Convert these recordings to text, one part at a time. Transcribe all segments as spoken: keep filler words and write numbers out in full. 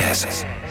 Ez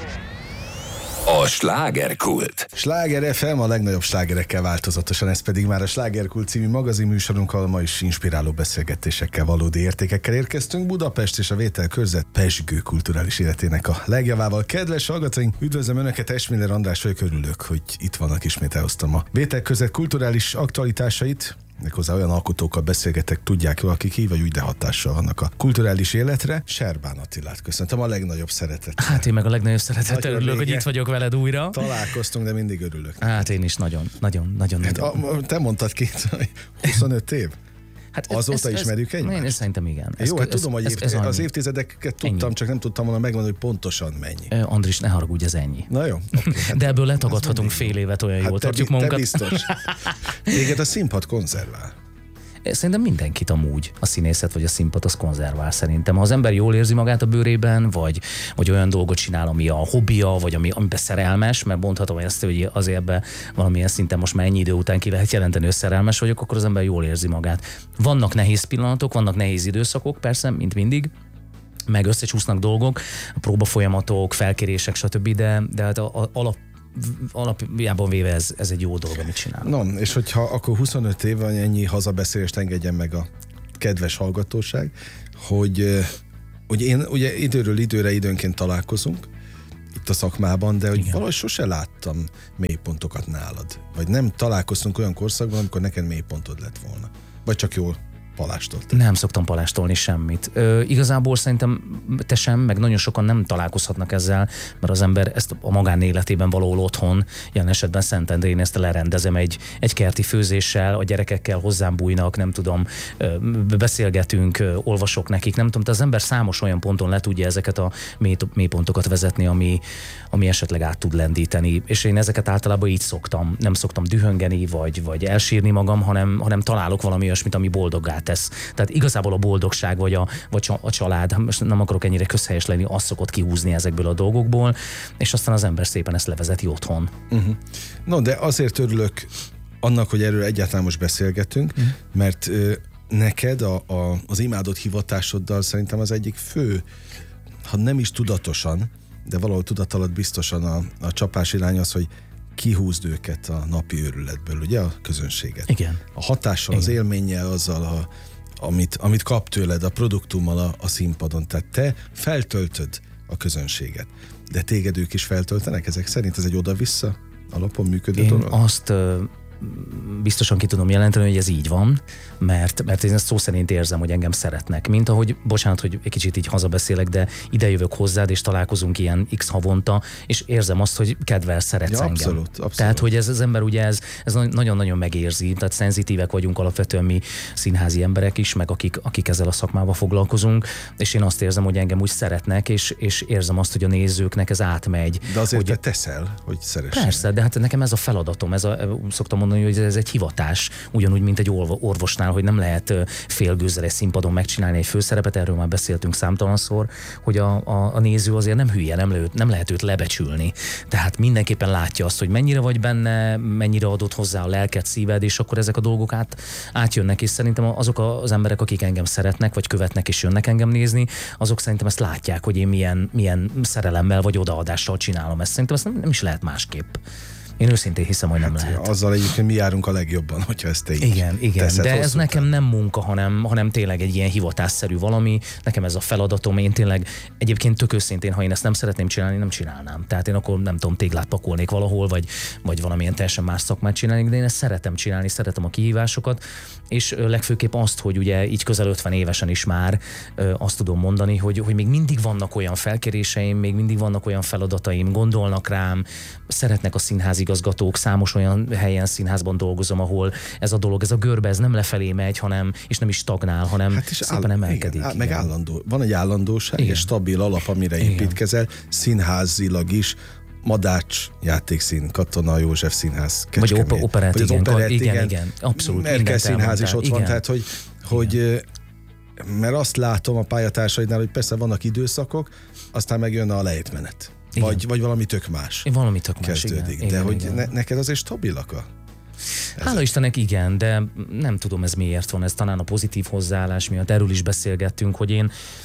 a slágerkult. Sláger ef em, a legnagyobb slágerekkel változatosan, ez pedig már a Slágerkult című magazinműsorunkkal, ma is inspiráló beszélgetésekkel, valódi értékekkel érkeztünk Budapest és a vételkörzet pezsgő kulturális életének a legjavával. Kedves hallgatóink, üdvözlöm Önöket, Esmiller András vagyok, örülök, hogy itt vannak, ismét elhoztam a vételkörzet kulturális aktualitásait. Méghozzá olyan alkotókkal beszélgetek, tudják jól, akik így vagy úgy, de hatással vannak a kulturális életre. Serbán Attilát köszöntöm a legnagyobb szeretettel. Hát én meg a legnagyobb szeretettel örülök, hogy itt vagyok veled újra. Találkoztunk, de mindig örülök. Hát én is nagyon, nagyon, nagyon. Hát nagyon. A, te mondtad ki, huszonöt év? Hát azóta ez, ismerjük ez, egymást? Én szerintem igen. Ez, Jó, hát tudom, hogy ez, év, ez az évtizedeket tudtam, ennyi. Csak nem tudtam volna megmondani, hogy pontosan mennyi. Andris, ne haragudj, ez ennyi. Na jó. Okay, hát de ebből letagadhatunk fél évet, olyan hát jól tartjuk magunkat. Te biztos. Téged a színpad konzervál. Szerintem mindenkit amúgy a színészet vagy a színpad az konzervál szerintem. Ha az ember jól érzi magát a bőrében, vagy, vagy olyan dolgot csinál, ami a hobbija, vagy ami, amiben szerelmes, mert mondhatom ezt, hogy azért ebbe valamilyen szinten most már ennyi idő után ki lehet jelenteni, hogy szerelmes vagyok, akkor az ember jól érzi magát. Vannak nehéz pillanatok, vannak nehéz időszakok, persze, mint mindig, meg összecsúsznak dolgok, próbafolyamatok, felkérések, stb., de, de hát a, a, alap alapjában véve ez, ez egy jó dolog, amit csinál. No, és hogyha akkor huszonöt év van, ennyi hazabeszélést engedjen meg a kedves hallgatóság, hogy, hogy én ugye időről időre időnként találkozunk itt a szakmában, de hogy igen. Valahogy sose láttam mélypontokat nálad. Vagy nem találkoztunk olyan korszakban, amikor neked mélypontod lett volna. Vagy csak jól palástolt. Nem szoktam palástolni semmit. Ö, igazából szerintem te sem, meg nagyon sokan nem találkozhatnak ezzel, mert az ember ezt a magánéletében valahol otthon, jelen esetben Szentendrén ezt lerendezem egy, egy kerti főzéssel, a gyerekekkel hozzám bújnak, nem tudom, ö, beszélgetünk, ö, olvasok nekik, nem tudom, de az ember számos olyan ponton le tudja ezeket a mély, mélypontokat vezetni, ami, ami esetleg át tud lendíteni, és én ezeket általában így szoktam. Nem szoktam dühöngeni, vagy, vagy elsírni magam, hanem, hanem találok valami olyasmit, ami boldoggá tesz. Tehát igazából a boldogság, vagy a, vagy a család, most nem akarok ennyire közhelyes lenni, azt szokott kihúzni ezekből a dolgokból, és aztán az ember szépen ezt levezeti otthon. Uh-huh. No, de azért örülök annak, hogy erről egyáltalán most beszélgetünk, uh-huh. mert ö, neked a, a, az imádott hivatásoddal szerintem az egyik fő, ha nem is tudatosan, de valahol tudat alatt biztosan a, a csapás irány az, hogy kihúzd őket a napi őrületből, ugye, a közönséget. Igen. A hatással, igen. Az élménnyel, azzal, a, amit, amit kap tőled, a produktummal a, a színpadon. Tehát te feltöltöd a közönséget. De téged ők is feltöltenek ezek szerint? Ez egy oda-vissza alapon működő Én dolog? azt uh, biztosan ki tudom jelenteni, hogy ez így van, mert, mert én ezt szó szerint érzem, hogy engem szeretnek. Mint ahogy, bocsánat, hogy egy kicsit így hazabeszélek, de ide jövök hozzád, és találkozunk ilyen x havonta, és érzem azt, hogy kedvel szeretsz ja, engem. Abszolút, abszolút. Tehát, hogy ez az ember ugye ez, ez nagyon-nagyon megérzi, tehát szenzitívek vagyunk alapvetően mi színházi emberek is, meg akik, akik ezzel a szakmával foglalkozunk, és én azt érzem, hogy engem úgy szeretnek, és, és érzem azt, hogy a nézőknek ez átmegy. De azért hogy, te teszel, hogy szeressenek. Persze, de hát nekem ez a feladatom, ez a, szoktam mondani, hogy ez egy hivatás, ugyanúgy, mint egy orvosnál, hogy nem lehet félgőzzel egy színpadon megcsinálni egy főszerepet, erről már beszéltünk számtalanszor, hogy a, a, a néző azért nem hülye, nem, le, nem lehet őt lebecsülni. Tehát mindenképpen látja azt, hogy mennyire vagy benne, mennyire adott hozzá a lelked, szíved, és akkor ezek a dolgok át, átjönnek, és szerintem azok az emberek, akik engem szeretnek, vagy követnek, és jönnek engem nézni, azok szerintem ezt látják, hogy én milyen, milyen szerelemmel vagy odaadással csinálom ezt. Szerintem ezt nem, nem is lehet másképp. Én őszintén hiszem, hogy nem hát lehet. Azzal egyébként mi járunk a legjobban, hogyha ezt te így Igen, igen, teszed, de ez nekem el. nem munka, hanem, hanem tényleg egy ilyen hivatásszerű valami. Nekem ez a feladatom, én tényleg egyébként tök őszintén, ha én ezt nem szeretném csinálni, nem csinálnám. Tehát én akkor nem tudom, téglát pakolnék valahol, vagy, vagy valamilyen teljesen más szakmát csinálnék, de én ezt szeretem csinálni, szeretem a kihívásokat, és legfőképp azt, hogy ugye így közel ötven évesen is már azt tudom mondani, hogy, hogy még mindig vannak olyan felkéréseim, még mindig vannak olyan feladataim, gondolnak rám, szeretnek a színházi igazgatók, számos olyan helyen színházban dolgozom, ahol ez a dolog, ez a görbe, ez nem lefelé megy, hanem, és nem is stagnál, hanem hát szépen áll, emelkedik. Igen, meg állandó. Van egy állandóság, egy stabil alap, amire igen. építkezel, színházilag is, Madács játékszín, Katona József Színház, Kecskemét. Vagy operett, vagy igen, operett, igen, igen, igen, abszolút. Merkel Színház is ott igen. van, tehát hogy, hogy mert azt látom a pályatársaidnál, hogy persze vannak időszakok, aztán megjön a lejtmenet. Vagy, vagy valami tök más. Valami tök más, kezdődik. igen. De igen, hogy igen. Ne, neked azért stabilak a... Hála ezek. Istennek igen, de nem tudom ez miért van, ez talán a pozitív hozzáállás miatt, erről is beszélgettünk, hogy én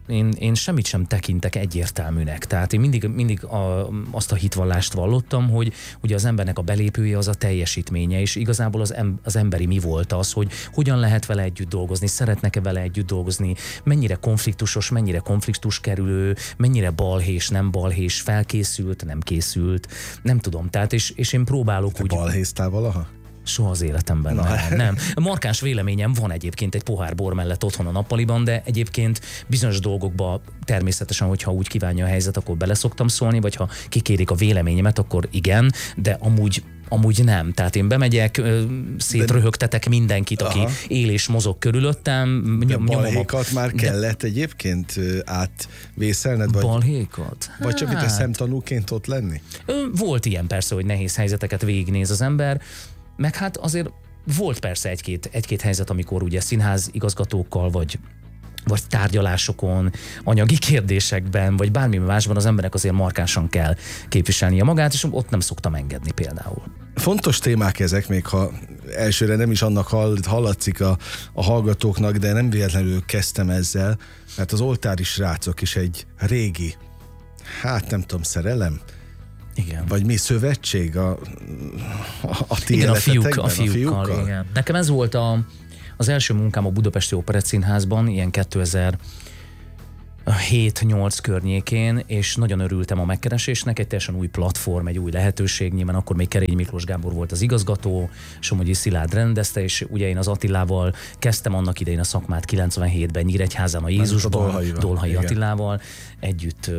én, én semmit sem tekintek egyértelműnek. Tehát én mindig, mindig a, azt a hitvallást vallottam, hogy ugye az embernek a belépője az a teljesítménye, és igazából az, em, az emberi mi volt az, hogy hogyan lehet vele együtt dolgozni, szeretnek-e vele együtt dolgozni, mennyire konfliktusos, mennyire konfliktus kerülő, mennyire balhés, nem balhés, felkészült, nem készült, nem tudom. Tehát és, és én próbálok Te úgy... balhéztál valaha? Soha az életemben Na. nem, nem. Markáns véleményem van egyébként egy pohár bor mellett otthon a nappaliban, de egyébként bizonyos dolgokba természetesen, hogyha úgy kívánja a helyzet, akkor bele szoktam szólni, vagy ha kikérik a véleményemet, akkor igen, de amúgy Amúgy nem. Tehát én bemegyek, szétröhögtetek mindenkit, aki Aha. él és mozog körülöttem. De balhékat a... már kellett de... egyébként átvészelned? Vagy... Balhékat? Vagy csak hát... itt a szemtanúként ott lenni? Volt ilyen persze, hogy nehéz helyzeteket végignéz az ember, meg hát azért volt persze egy-két, egy-két helyzet, amikor ugye színház igazgatókkal, vagy vagy tárgyalásokon, anyagi kérdésekben, vagy bármi másban az emberek azért markánsan kell képviselnie magát, és ott nem szoktam engedni például. Fontos témák ezek, még ha elsőre nem is annak hall, hallatszik a, a hallgatóknak, de nem véletlenül kezdtem ezzel, mert az oltári srácok is egy régi, hát nem tudom, szerelem? Igen. Vagy mi szövetség a, a, a ti igen, a fiúk, a a fiúkkal, fiúkkal? Igen. Nekem ez volt a Az első munkám a Budapesti Operettszínházban, ilyen kétezer-hét nyolc környékén, és nagyon örültem a megkeresésnek, egy teljesen új platform, egy új lehetőség, nyilván akkor még Kerény Miklós Gábor volt az igazgató, Somogyi Szilárd rendezte, és ugye én az Attilával kezdtem annak idején a szakmát kilencvenhétben Nyíregyházán a Jézusban, Dolhai Attilával, együtt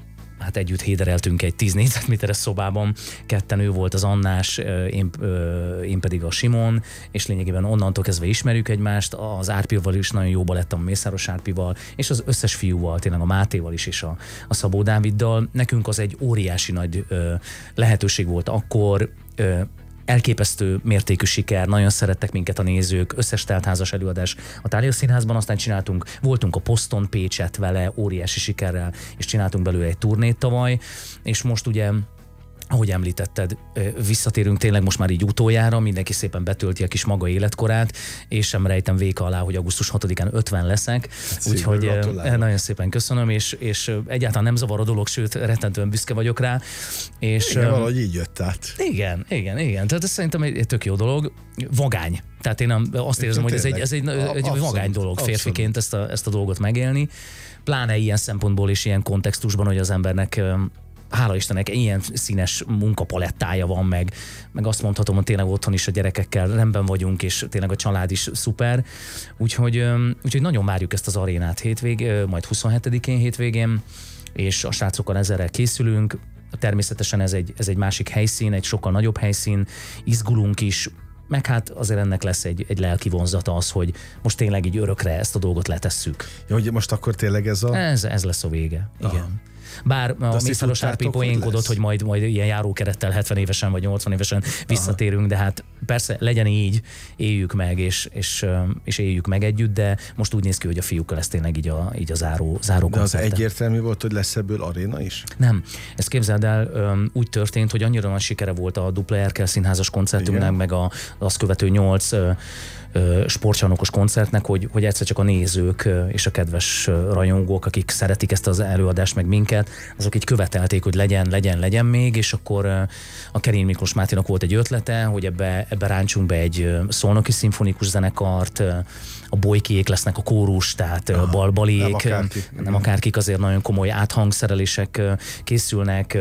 hát együtt hédereltünk egy tíz négyzetméteres szobában, ketten, ő volt az Annás, én, én pedig a Simon, és lényegében onnantól kezdve ismerjük egymást, az Árpival is nagyon jóba lettem, a Mészáros Árpival, és az összes fiúval, tényleg a Mátéval is, és a, a Szabó Dáviddal. Nekünk az egy óriási nagy ö, lehetőség volt akkor, ö, elképesztő mértékű siker, nagyon szerettek minket a nézők, összes teltházas előadás a Thália Színházban, aztán csináltunk, voltunk a Poszton Pécset vele, óriási sikerrel, és csináltunk belőle egy turnét tavaly, és most ugye, ahogy említetted, visszatérünk tényleg most már így utoljára, mindenki szépen betölti a kis maga életkorát, és sem rejtem véka alá, hogy augusztus hatodikán ötven leszek, úgyhogy nagyon szépen köszönöm, és, és egyáltalán nem zavar a dolog, sőt, rettentően büszke vagyok rá. És, igen, valahogy így jött át. Igen, igen, igen, tehát ez szerintem egy, egy tök jó dolog. Vagány. Tehát én azt érzem, hogy ez egy, ez egy, egy abszolút, vagány dolog férfiként ezt a, ezt a dolgot megélni, pláne ilyen szempontból és ilyen kontextusban, hogy az embernek hála Istennek ilyen színes munkapalettája van, meg, meg azt mondhatom, hogy tényleg otthon is a gyerekekkel rendben vagyunk, és tényleg a család is szuper. Úgyhogy, úgyhogy nagyon várjuk ezt az arénát hétvég, majd huszonhetedikén hétvégén, és a srácokkal ezerrel készülünk. Természetesen ez egy, ez egy másik helyszín, egy sokkal nagyobb helyszín, izgulunk is, meg hát azért ennek lesz egy, egy lelki vonzata az, hogy most tényleg így örökre ezt a dolgot letesszük. Ja, hogy most akkor tényleg ez a... Ez, ez lesz a vége, igen. Aha. Bár a Mészáros Árpi poénkodott, hogy majd, majd ilyen járókerettel hetven évesen vagy nyolcvan évesen visszatérünk, Aha. de hát persze legyen így, éljük meg, és, és, és éljük meg együtt, de most úgy néz ki, hogy a fiúkkal ez tényleg így a, így a záró, záró de koncerte. Az egyértelmű volt, hogy lesz ebből aréna is? Nem. Ezt képzeld el, úgy történt, hogy annyira nagy sikere volt a Dupla Erkel színházas koncertünknek, meg a, azt követő nyolc sportcsarnokos koncertnek, hogy, hogy egyszer csak a nézők és a kedves rajongók, akik szeretik ezt az előadást meg minket, azok így követelték, hogy legyen, legyen, legyen még, és akkor a Kerény Miklós Máténak volt egy ötlete, hogy ebbe, ebbe ráncsunk be egy szolnoki szimfonikus zenekart, a Bolykiék lesznek a kórus, tehát Aha, balbaliék, nem akárki. nem akárkik, azért nagyon komoly áthangszerelések készülnek,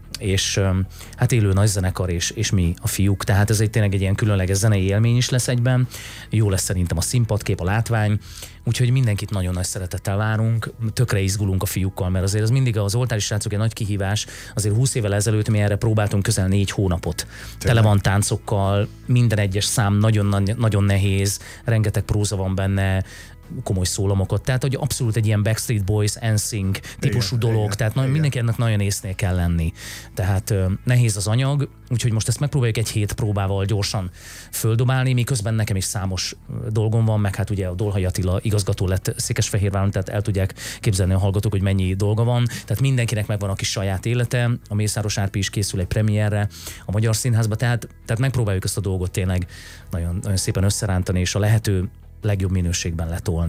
és hát élő nagyzenekar, és, és mi a fiúk, tehát ez egy tényleg egy ilyen különleges zenei élmény is lesz egyben, jó lesz szerintem a színpadkép, a látvány, úgyhogy mindenkit nagyon nagy szeretettel várunk, tökre izgulunk a fiúkkal, mert azért az mindig az oltári srácok egy nagy kihívás, azért húsz évvel ezelőtt mi erre próbáltunk közel négy hónapot. Tényleg. Tele van táncokkal, minden egyes szám nagyon, nagyon nehéz, rengeteg próza van benne, komoly szólamokat, tehát hogy abszolút egy ilyen Backstreet Boys, en színc típusú igen, dolog, igen, tehát igen. mindenki ennek nagyon észnél kell lenni. Tehát uh, nehéz az anyag, úgyhogy most ezt megpróbáljuk egy hét próbával gyorsan földobálni, miközben nekem is számos dolgom van, meg hát ugye a Dolhai Attila igazgató lett Székesfehérváron, tehát el tudják képzelni a hallgatók, hogy mennyi dolga van. Tehát mindenkinek megvan a kis saját élete, a Mészáros Árpi is készül egy premierre a Magyar Színházba, tehát, tehát megpróbáljuk ezt a dolgot tényleg nagyon, nagyon szépen összerántani, és a lehető legjobb minőségben letolni.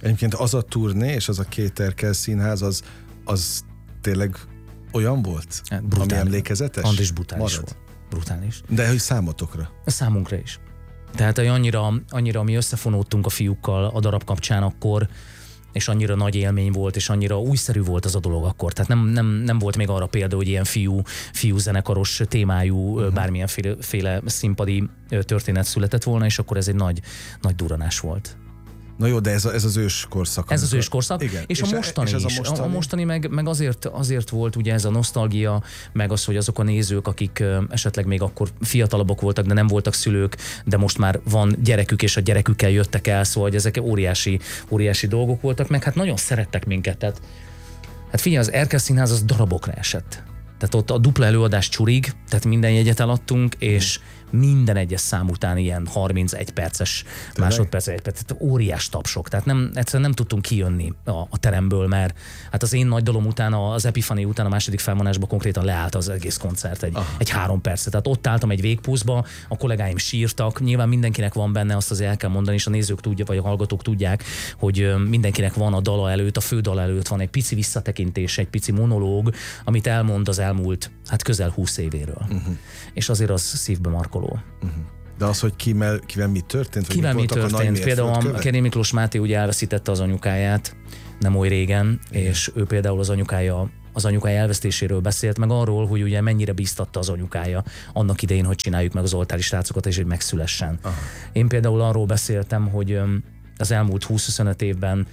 Egyébként az a turné és az a két Erkel színház, az, az tényleg olyan volt? Brutális. Ami emlékezetes? Andris brutális Marad? volt. Brutális. De hogy számotokra? A számunkra is. Tehát hogy annyira, annyira mi összefonódtunk a fiúkkal a darab kapcsán akkor, és annyira nagy élmény volt, és annyira újszerű volt az a dolog akkor. Tehát nem, nem, nem volt még arra példa, hogy ilyen fiú, fiú zenekaros témájú uh-huh. bármilyenféle féle színpadi történet született volna, és akkor ez egy nagy, nagy durranás volt. Na jó, de ez, a, ez az ős korszak. Ez az ős korszak, igen. és, és a mostani és is. A mostani, a mostani meg, meg azért, azért volt ugye ez a nosztalgia, meg az, hogy azok a nézők, akik esetleg még akkor fiatalabbak voltak, de nem voltak szülők, de most már van gyerekük, és a gyerekükkel jöttek el, szóval hogy ezek óriási, óriási dolgok voltak, meg hát nagyon szerettek minket. Tehát, hát figyelj, az Erkel Színház az darabokra esett. Tehát ott a dupla előadás csurig, tehát minden jegyet eladtunk, és minden egyes szám után ilyen harmincegy perces, másodperc, egy perc, tehát óriás tapsok. Tehát nem, egyszerűen nem tudtunk kijönni a, a teremből, mert hát az én nagy dalom után, az Epifani után a második felvonásban konkrétan leállt az egész koncert egy, egy három percet. Tehát ott álltam egy végpúszba, a kollégáim sírtak, nyilván mindenkinek van benne, azt azért el kell mondani, és a nézők tudja, vagy a hallgatók tudják, hogy mindenkinek van a dala előtt, a fő dal előtt van egy pici visszatekintés, egy pici monológ, amit elmond az elmúlt, hát közel húsz évéről. Uh-huh. És azért az szívbe markoló. Uh-huh. De az, hogy kivel, kivel mi történt? Kivel mi történt? Például a Kerény Miklós Máté ugye elveszítette az anyukáját nem oly régen, igen. És ő például az anyukája, az anyukája elvesztéséről beszélt, meg arról, hogy ugye mennyire bíztatta az anyukája annak idején, hogy csináljuk meg az oltári srácokat, és hogy megszülessen. Aha. Én például arról beszéltem, hogy az elmúlt húsz-huszonöt évben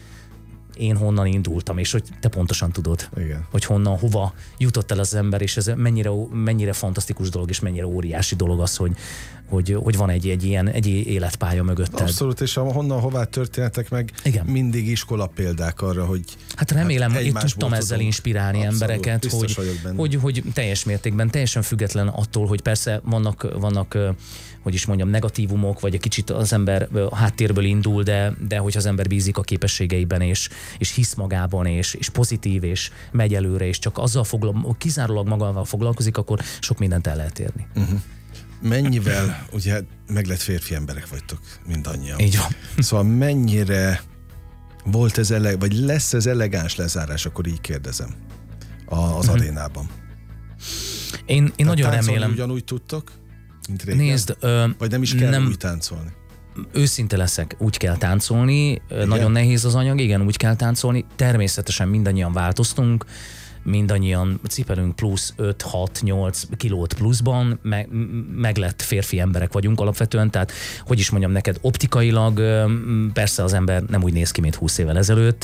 én honnan indultam, és hogy te pontosan tudod, igen. Hogy honnan, hova jutott el az ember, és ez mennyire, mennyire fantasztikus dolog, és mennyire óriási dolog az, hogy, hogy, hogy van egy, egy ilyen egy életpálya mögötted. Abszolút, és a honnan, hová történetek meg, igen. Mindig iskola példák arra, hogy hát remélem, hát én tudtam ezzel tudom. inspirálni abszolút, embereket, hogy, hogy, hogy teljes mértékben, teljesen független attól, hogy persze vannak, vannak hogy is mondjam, negatívumok, vagy egy kicsit az ember a háttérből indul, de, de hogy az ember bízik a képességeiben, és, és hisz magában, és, és pozitív, és megy előre, és csak azzal foglal, kizárólag magával foglalkozik, akkor sok mindent el lehet érni. Uh-huh. Mennyivel, ugye meglett férfi emberek vagytok mindannyian. Így van. Szóval mennyire volt ez, ele- vagy lesz ez elegáns lezárás, akkor így kérdezem, a, az uh-huh. arénában. Én, én nagyon remélem. Ugyanúgy tudtok? Nézd, ö, vagy nem is kell nem, úgy táncolni? Őszinte leszek, úgy kell táncolni, igen? Nagyon nehéz az anyag, igen, úgy kell táncolni. Természetesen mindannyian változtunk, mindannyian cipelünk plusz öt hat nyolc kilót pluszban, meg, meg lett férfi emberek vagyunk alapvetően, tehát hogy is mondjam neked, optikailag persze az ember nem úgy néz ki, mint húsz évvel ezelőtt,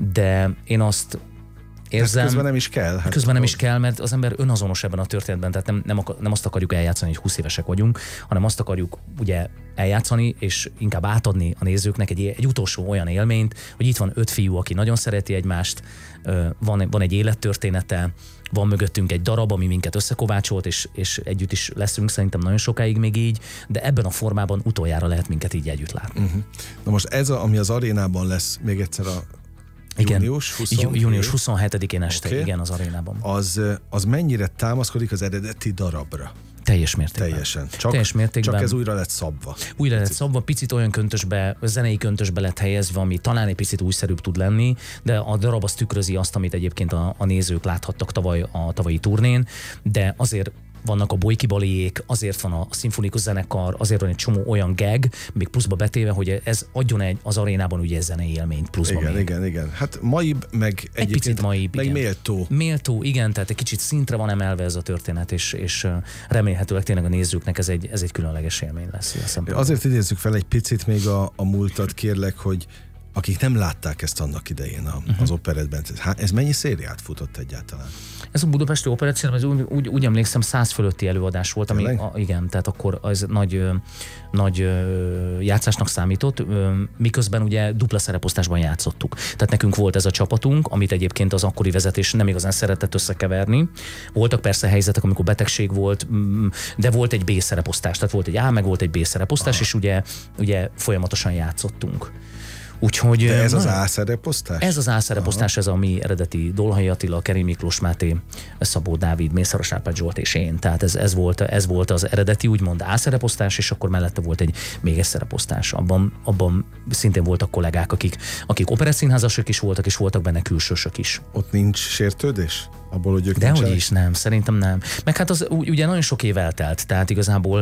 de én azt érzem, közben nem is kell. Hát közben nem is kell, mert az ember önazonos ebben a történetben, tehát nem, nem, akar, nem azt akarjuk eljátszani, hogy húsz évesek vagyunk, hanem azt akarjuk ugye eljátszani, és inkább átadni a nézőknek egy, egy utolsó olyan élményt, hogy itt van öt fiú, aki nagyon szereti egymást, van, van egy élettörténete, van mögöttünk egy darab, ami minket összekovácsolt, és, és együtt is leszünk szerintem nagyon sokáig még így, de ebben a formában utoljára lehet minket így együtt látni. Uh-huh. Na most ez, a, ami az arénában lesz, még egyszer a igen, június, húsz, június huszonhetedikén este, okay. Igen, az arénában. Az, az mennyire támaszkodik az eredeti darabra? Teljes mértékben. Teljesen. Csak, Teljes mértékben. Csak ez újra lett szabva. Újra lett szabva, picit olyan köntösbe, zenei köntösbe lett helyezve, ami talán egy picit újszerűbb tud lenni, de a darab az tükrözi azt, amit egyébként a, a nézők láthattak tavaly a tavalyi turnén, de azért vannak a bolykibaliék, azért van a szimfonikus zenekar, azért van egy csomó olyan gag, még pluszba betéve, hogy ez adjon egy, az arénában ugye zenei élményt pluszba. Igen, még. igen, igen. Hát maibb, meg egy picit maibb, meg igen. méltó. Méltó, igen, tehát egy kicsit szintre van emelve ez a történet, és, és remélhetőleg tényleg a nézőknek ez egy, ez egy különleges élmény lesz. Azért idézzük fel egy picit még a, a múltat, kérlek, hogy akik nem látták ezt annak idején a, uh-huh. az operettben, ez mennyi szériát futott egyáltalán? Ez a budapesti operett, ez úgy, úgy, úgy emlékszem, száz fölötti előadás volt, ami, a, igen, tehát akkor az nagy, nagy játszásnak számított, miközben ugye dupla szereposztásban játszottuk. Tehát nekünk volt ez a csapatunk, amit egyébként az akkori vezetés nem igazán szeretett összekeverni. Voltak persze helyzetek, amikor betegség volt, de volt egy B szereposztás, tehát volt egy A, meg volt egy B szereposztás, ah. és ugye, ugye folyamatosan játszottunk. Úgyhogy, de ez na, az A-szereposztás? Ez az A-szereposztás, ez a mi eredeti Dolhai Attila, Keri Miklós Máté, Szabó Dávid, Mészáros Árpád Zsolt és én. Tehát ez, ez, volt, ez volt az eredeti úgymond A-szereposztás, és akkor mellette volt egy még egy szereposztás. Abban, abban szintén voltak kollégák, akik, akik operettszínházasok is voltak, és voltak benne külsősök is. Ott nincs sértődés? Abból, hogy ők Dehogy is nem, szerintem nem. Meg hát az ugye nagyon sok év eltelt, tehát igazából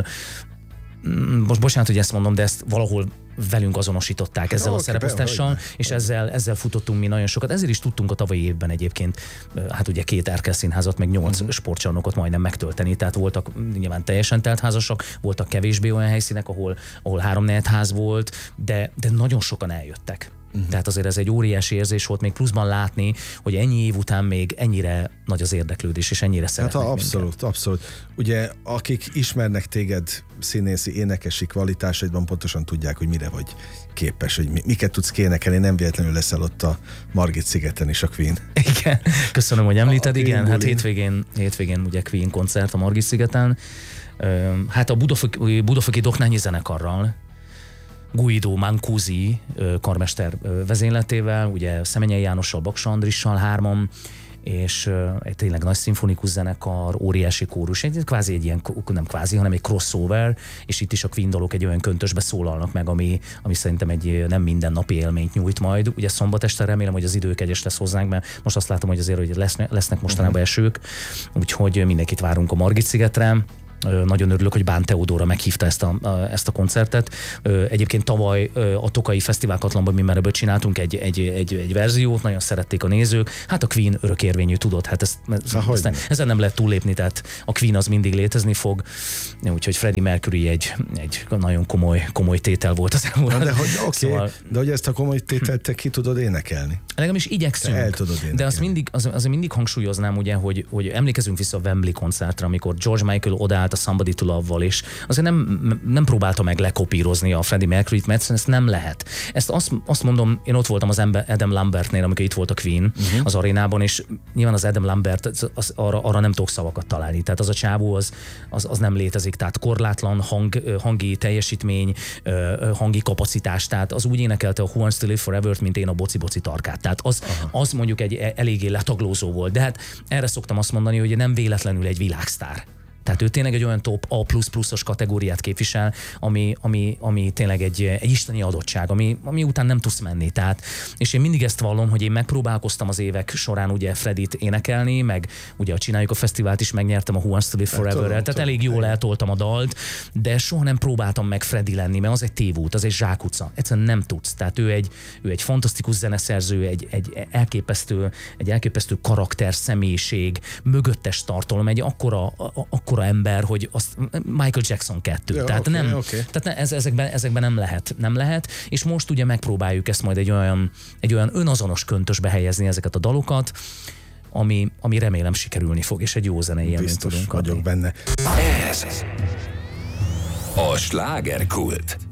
most bocsánat, hogy ezt mondom, de ezt valahol velünk azonosították ezzel okay, a szereposztással, be, és ezzel, ezzel futottunk mi nagyon sokat. Ezért is tudtunk a tavalyi évben egyébként, hát ugye két Erkel színházat, meg nyolc uh-huh. sportcsarnokot majdnem megtölteni, tehát voltak nyilván teljesen telt házasok, voltak kevésbé olyan helyszínek, ahol, ahol három-négy ház volt, de, de nagyon sokan eljöttek. Uh-huh. Tehát azért ez egy óriási érzés volt még pluszban látni, hogy ennyi év után még ennyire nagy az érdeklődés, és ennyire szeretnek hát abszolút, minket. abszolút. Ugye akik ismernek téged színészi, énekesi kvalitásaidban, pontosan tudják, hogy mire vagy képes, hogy miket tudsz kénekelni, nem véletlenül leszel ott a Margit szigeten is a Queen. Igen, köszönöm, hogy említed, a, a igen, hát hétvégén, hétvégén ugye Queen koncert a Margit szigeten, hát a Budaföki, Budaföki Doknányi zenekarral, Guido Mancusi karmester vezényletével, ugye Szemenyei Jánossal, Baksa Andrissal hárman, és egy tényleg nagy szimfonikus zenekar, óriási kórus, egy kvázi egy ilyen, nem kvázi, hanem egy crossover, és itt is a Queen dalok egy olyan köntösbe szólalnak meg, ami, ami szerintem egy nem mindennapi élményt nyújt majd. Ugye szombat este remélem, hogy az idő kegyes lesz hozzánk, mert most azt látom, hogy azért hogy lesznek, lesznek mostanában esők, úgyhogy mindenkit várunk a Margit szigetre. Nagyon örülök, hogy Bán Teodóra meghívta ezt a, a, ezt a koncertet. Egyébként tavaly a Tokai Fesztiválkatlanban mi már ebből csináltunk egy, egy, egy, egy verziót, nagyon szerették a nézők. Hát a Queen örökérvényű, tudod, hát ezt, ezt nem, ezen nem lehet túllépni, tehát a Queen az mindig létezni fog. Úgyhogy Freddie Mercury egy, egy nagyon komoly, komoly tétel volt az elmúlt. De hogy, okay, szóval, de hogy ezt a komoly tételt te ki tudod énekelni? Legalábbis igyekszünk. El tudod énekelni. De azt mindig, az, azért mindig hangsúlyoznám, ugye, hogy, hogy emlékezünk vissza a Wembley koncertre, amikor George Michael odaállt a Somebody to Love-val, és azért nem, nem próbálta meg lekopírozni a Freddie Mercuryt, mert ezt nem lehet. Ezt azt, azt mondom, én ott voltam az Adam Lambertnél, amikor itt volt a Queen uh-huh. az arénában, és nyilván az Adam Lambert, az, az, arra, arra nem tudok szavakat találni. Tehát az a csávó, az, az, az nem létezik. Tehát korlátlan hang, hangi teljesítmény, hangi kapacitás, tehát az úgy énekelte a Who Wants to Live Forever-t, mint én a boci-boci tarkát. Tehát az, uh-huh. az mondjuk egy eléggé letaglózó volt. De hát erre szoktam azt mondani, hogy nem véletlenül egy világsztár. Tehát ő tényleg egy olyan top A plusz pluszos kategóriát képvisel, ami, ami, ami tényleg egy, egy isteni adottság, ami, ami után nem tudsz menni. Tehát, és én mindig ezt vallom, hogy én megpróbálkoztam az évek során ugye Freddit énekelni, meg ugye a Csináljuk a Fesztivált is megnyertem a Who Wants to Live Forever-rel, tehát elég jól eltoltam a dalt, de soha nem próbáltam meg Freddy lenni, mert az egy tévút, az egy zsákutca. Egyszerűen nem tudsz. Tehát ő egy, ő egy fantasztikus zeneszerző, egy, egy elképesztő, egy elképesztő karakter, személyiség, mögöttes tartalom, egy akkora, akkora ember, hogy azt Michael Jackson kettő. Ja, tehát okay, nem, okay. tehát ez, ezekben, ezekben nem lehet, nem lehet, és most ugye megpróbáljuk ezt majd egy olyan, egy olyan önazonos köntösbe helyezni ezeket a dalokat, ami, ami remélem sikerülni fog, és egy jó zenei élményt tudunk adni. Vagyok benne. Ez a slágerkult.